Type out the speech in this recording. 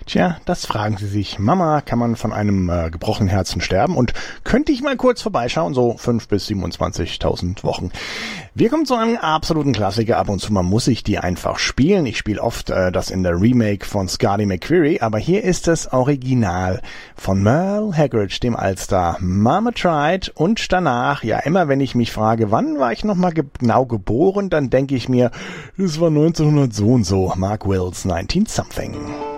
Tja, das fragen Sie sich. Mama, kann man von einem gebrochenen Herzen sterben? Und könnte ich mal kurz vorbeischauen? So 5 bis 27.000 Wochen. Wir kommen zu einem absoluten Klassiker. Ab und zu mal muss ich die einfach spielen. Ich spiele oft das in der Remake von Scarly McQuarrie, aber hier ist das Original von Merle Haggard, dem Allstar. Mama Tried. Und danach, ja, immer wenn ich mich frage, wann war ich nochmal genau geboren, dann denke ich mir, es war 1900 so und so. Mark Wills 19-something.